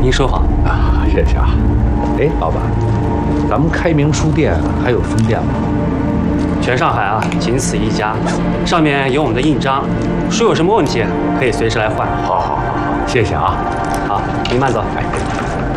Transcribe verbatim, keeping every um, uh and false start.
您收好啊，谢谢啊。哎，老板，咱们开明书店还有分店吗？ 全上海啊，仅此一家，上面有我们的印章，书有什么问题可以随时来换。 好好好好，谢谢啊。 好，您慢走。 哎。